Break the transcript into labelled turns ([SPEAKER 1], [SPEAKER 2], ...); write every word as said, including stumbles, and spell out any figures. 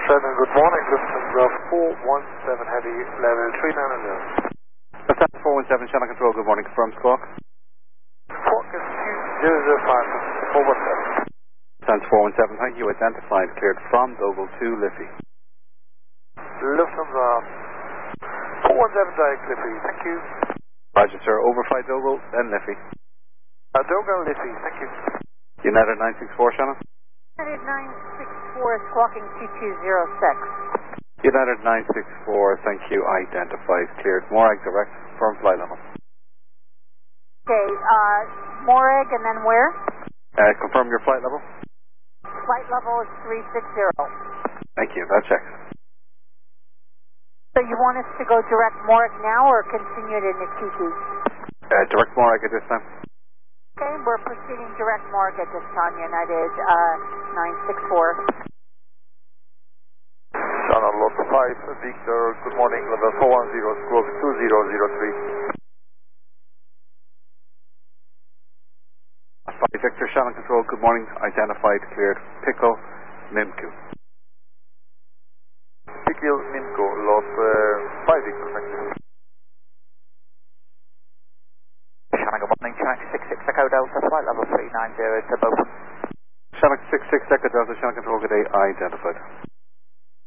[SPEAKER 1] Shannon, good morning. Lufthansa four one seven Heavy, level three nine zero.
[SPEAKER 2] Lufthansa four one seven, Channel Control, good morning. Confirm squawk.
[SPEAKER 1] Squawk is two zero zero five, four one seven.
[SPEAKER 2] Lufthansa four one seven, thank you. Identified, cleared from Dogle to Liffey.
[SPEAKER 1] Lufthansa four one seven, direct Liffey, thank you.
[SPEAKER 2] Roger, sir. Overflight Dogle, then Liffey.
[SPEAKER 1] Uh, Dogle, Liffey, thank you.
[SPEAKER 2] United nine six four, Shannon.
[SPEAKER 3] United nine six four, squawking two two zero six.
[SPEAKER 2] United nine six four, thank you. Identified, cleared. Morag direct, firm flight level.
[SPEAKER 3] Okay, uh, Morag and then where?
[SPEAKER 2] Uh, confirm your flight level.
[SPEAKER 3] Flight level is three six zero.
[SPEAKER 2] Thank you, that checks.
[SPEAKER 3] So you want us to go direct Morag now or continue to Nakiki?
[SPEAKER 2] Uh, direct Morag at this time.
[SPEAKER 3] Okay, we're proceeding direct Morag at this time, United uh, nine six four.
[SPEAKER 1] Channel Lot five, Victor, good morning, level four one zero, squawk two zero zero three.
[SPEAKER 2] five Victor, Channel Control, good morning. Identified, cleared. Pickle, Mimku.
[SPEAKER 1] Pickle, Mimco, Lot uh, five Victor, thank you.
[SPEAKER 4] Channel, good morning. Channel six six Echo Delta, flight level three nine zero to both.
[SPEAKER 2] Channel six six Echo Delta, Channel Control, good day. Identified.